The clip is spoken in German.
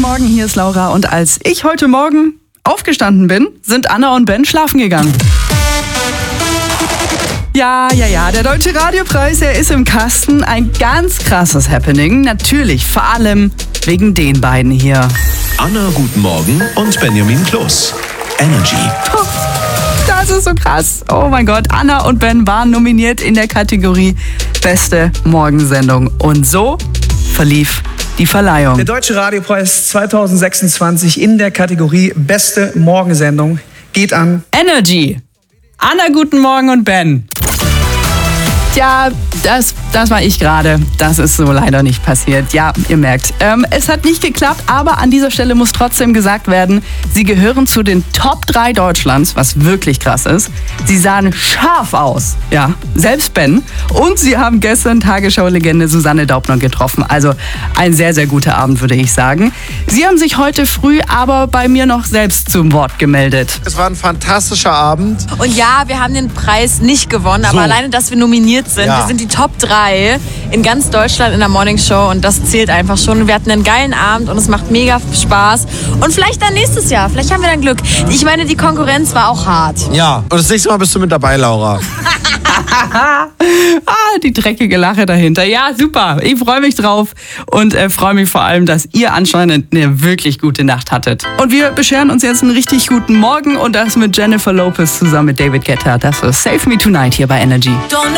Morgen, hier ist Laura. Und als ich heute Morgen aufgestanden bin, sind Anna und Ben schlafen gegangen. Ja, der Deutsche Radiopreis, er ist im Kasten. Ein ganz krasses Happening. Natürlich, vor allem wegen den beiden hier. Anna, guten Morgen und Benjamin Kloß. Energy. Das ist so krass. Oh mein Gott, Anna und Ben waren nominiert in der Kategorie Beste Morgensendung. Und so verlief die Verleihung. Der Deutsche Radiopreis 2026 in der Kategorie Beste Morgensendung geht an Energy. Anna, guten Morgen und Ben. Tja, das war ich gerade. Das ist so leider nicht passiert. Ja, ihr merkt. Es hat nicht geklappt, aber an dieser Stelle muss trotzdem gesagt werden, sie gehören zu den Top 3 Deutschlands, was wirklich krass ist. Sie sahen scharf aus. Ja, selbst Ben. Und sie haben gestern Tagesschau-Legende Susanne Daubner getroffen. Also ein sehr, sehr guter Abend, würde ich sagen. Sie haben sich heute früh aber bei mir noch selbst zum Wort gemeldet. Es war ein fantastischer Abend. Und ja, wir haben den Preis nicht gewonnen, aber alleine, dass wir nominiert sind. Ja. Wir sind die Top 3 in ganz Deutschland in der Morning Show und das zählt einfach schon. Wir hatten einen geilen Abend und es macht mega Spaß. Und vielleicht dann nächstes Jahr, vielleicht haben wir dann Glück. Ich meine, die Konkurrenz war auch hart. Ja, und das nächste Mal bist du mit dabei, Laura. Die dreckige Lache dahinter. Ja, super. Ich freue mich drauf und freue mich vor allem, dass ihr anscheinend eine wirklich gute Nacht hattet. Und wir bescheren uns jetzt einen richtig guten Morgen und das mit Jennifer Lopez zusammen mit David Guetta. Das ist Save Me Tonight hier bei Energy. Don't know